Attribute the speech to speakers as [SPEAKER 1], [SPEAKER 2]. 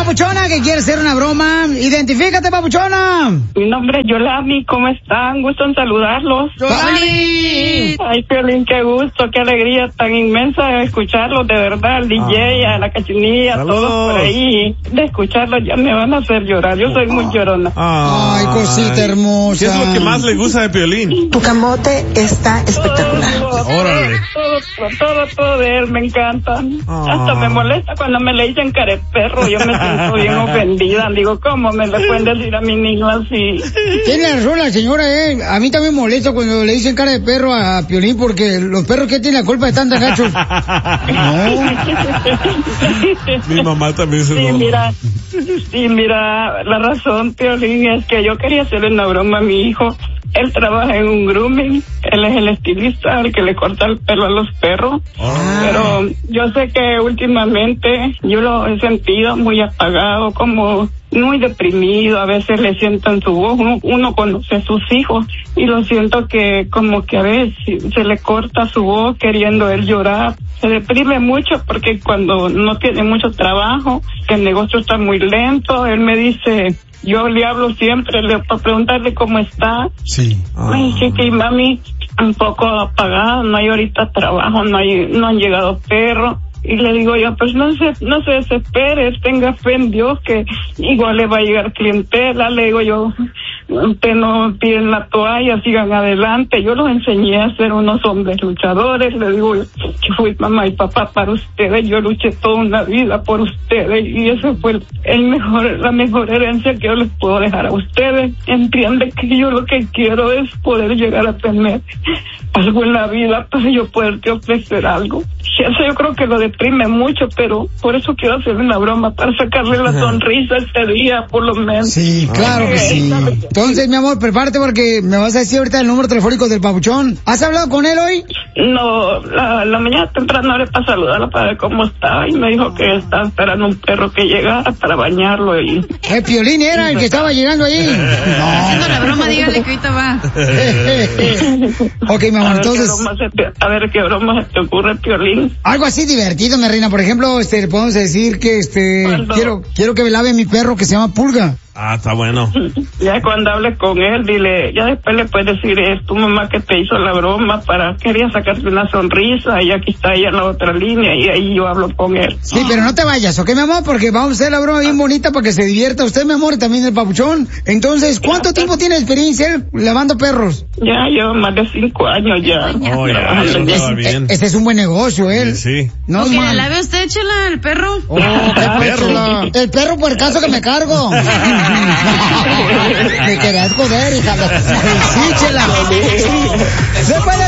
[SPEAKER 1] papuchona que quiere hacer una broma. Identifícate, papuchona.
[SPEAKER 2] Mi nombre es Yolami, ¿cómo están? Gusto en saludarlos.
[SPEAKER 1] ¡Yolami!
[SPEAKER 2] Ay, Piolín, qué gusto, qué alegría tan inmensa de escucharlos, de verdad, al DJ, a la Cachinilla, a todos por ahí. De escucharlos ya me van a hacer llorar, yo soy muy llorona.
[SPEAKER 1] Ay, cosita hermosa.
[SPEAKER 3] ¿Qué es lo que más le gusta de Piolín?
[SPEAKER 4] Tu camote está espectacular.
[SPEAKER 3] Órale.
[SPEAKER 2] Todo de él me encanta. Hasta me molesta cuando me le dicen careperro, yo me siento bien ofendida. Digo, ¿cómo me le pueden decir a mi niño así?
[SPEAKER 1] Tiene razón la señora, A mí también me molesta cuando le dicen cara de perro a Piolín, porque los perros que tienen la culpa de tantos gachos.
[SPEAKER 3] Mi mamá también se enoja.
[SPEAKER 2] Sí, mira, la razón, Piolín, es que yo quería hacerle una broma a mi hijo. Él trabaja en un grooming, él es el estilista, el que le corta el pelo a los perros. Pero yo sé que últimamente yo lo he sentido muy apagado, como muy deprimido, a veces le siento en su voz, uno conoce a sus hijos y lo siento que como que a veces se le corta su voz queriendo él llorar. Se deprime mucho porque cuando no tiene mucho trabajo, que el negocio está muy lento, él me dice... Yo le hablo siempre para preguntarle cómo está. Sí. Ay, chiqui, mami, un poco apagada, no hay ahorita trabajo, no han llegado perros. Y le digo yo, pues no se desespere, tenga fe en Dios que igual le va a llegar clientela. Le digo yo, usted no piden la toalla, sigan adelante. Yo los enseñé a ser unos hombres luchadores. Le digo yo, que fui mamá y papá para ustedes, yo luché toda una vida por ustedes y eso fue la mejor herencia que yo les puedo dejar a ustedes. Entiende que yo lo que quiero es poder llegar a tener algo en la vida para yo poderte ofrecer algo. Eso yo creo que lo deprime mucho, pero por eso quiero hacerle una broma, para sacarle la sonrisa este día, por lo menos.
[SPEAKER 1] Sí, claro que sí. Entonces, mi amor, prepárate porque me vas a decir ahorita el número telefónico del papuchón. ¿Has hablado con él hoy?
[SPEAKER 2] No, la mañana temprano hablé para saludarlo, para ver cómo está, y me dijo que estaba esperando un perro que llegara para bañarlo. Y...
[SPEAKER 1] El Piolín era el que estaba llegando ahí.
[SPEAKER 5] No. Haciendo la broma, dígale que ahorita va.
[SPEAKER 1] Ok, mi amor, entonces...
[SPEAKER 2] A ver qué broma se te ocurre, Piolín.
[SPEAKER 1] Algo así divertido, mi reina. Por ejemplo, le podemos decir que quiero que me lave mi perro que se llama Pulga.
[SPEAKER 3] Ah, está bueno.
[SPEAKER 2] Ya cuando hables con él, dile, ya después le puedes decir, es tu mamá que te hizo la broma quería sacarte una sonrisa, y aquí está ella en la otra línea, y ahí yo hablo con él.
[SPEAKER 1] Sí, pero no te vayas, ¿ok, mi amor? Porque vamos a hacer la broma bien bonita para que se divierta usted, mi amor, y también el papuchón. Entonces, ¿cuánto tiempo tiene experiencia lavando perros?
[SPEAKER 2] Ya, yo más de 5 años ya.
[SPEAKER 3] Oh, ya, bien.
[SPEAKER 1] Ese es un buen negocio, él.
[SPEAKER 3] Sí.
[SPEAKER 1] No,
[SPEAKER 5] ¿Que le lave usted, Chela, el perro?
[SPEAKER 1] Oh, qué perro. El perro por el caso que me cargo. Me querías joder, hija. Sí, Chela. Después